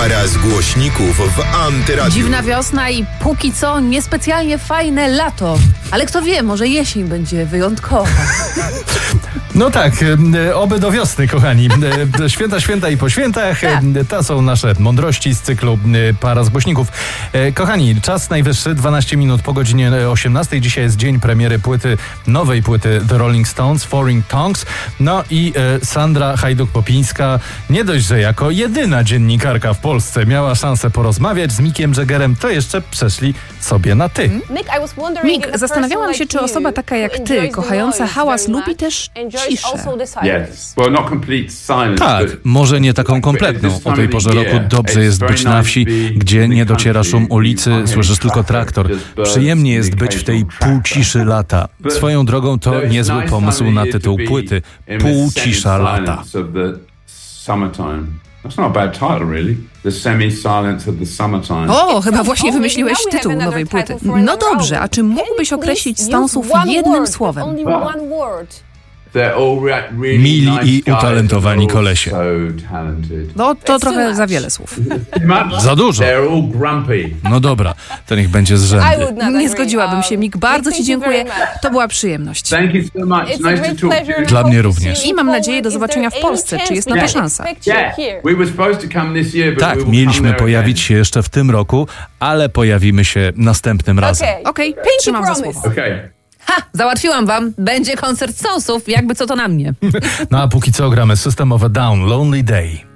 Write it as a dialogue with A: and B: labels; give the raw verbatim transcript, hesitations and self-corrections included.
A: Para z głośników w Antyradiu.
B: Dziwna wiosna i póki co niespecjalnie fajne lato. Ale kto wie, może jesień będzie wyjątkowa.
C: No tak, oby do wiosny, kochani. Święta, święta i po świętach.
B: Tak.
C: To są nasze mądrości z cyklu Para z głośników. Kochani, czas najwyższy, dwanaście minut po godzinie osiemnastej. Dzisiaj jest dzień premiery płyty, nowej płyty The Rolling Stones, Foreign Tongues. No i Sandra Hajduk-Popińska, nie dość, że jako jedyna dziennikarka w Polsce miała szansę porozmawiać z Mickiem Jaggerem, to jeszcze przeszli sobie na ty.
B: Mick, zastanawiałam się, czy osoba taka jak ty, kochająca hałas, lubi też ciszę.
C: Tak, może nie taką kompletną. O tej porze roku dobrze jest być na wsi, gdzie nie dociera szum ulicy, słyszysz tylko traktor. Przyjemnie jest być w tej półciszy lata. Swoją drogą to niezły pomysł na tytuł płyty. Półcisza lata.
D: That's not a bad title, really. The semi-silence of the summertime.
B: O, chyba właśnie wymyśliłeś tytuł nowej płyty. No dobrze, a czy mógłbyś określić Stonesów jednym słowem?
C: Mili i utalentowani kolesie.
B: No to trochę za wiele słów.
C: Za dużo. No dobra, to niech będzie z rzędu.
B: Nie zgodziłabym się, Mick. Bardzo ci dziękuję. To była przyjemność.
C: Dla mnie również.
B: I mam nadzieję do zobaczenia w Polsce. Czy jest na to szansa?
C: Tak, mieliśmy pojawić się jeszcze w tym roku, ale pojawimy się następnym razem.
B: Okej, okay, trzymam za słowo. Ha, załatwiłam wam. Będzie koncert Stonesów, jakby co to na mnie.
C: No a póki co gramy System of a Down, Lonely Day.